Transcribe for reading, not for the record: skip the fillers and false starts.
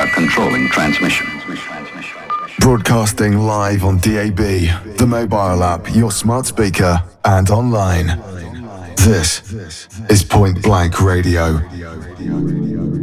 controlling transmission. Broadcasting live on DAB, the mobile app, your smart speaker, and online. This is Point Blank Radio.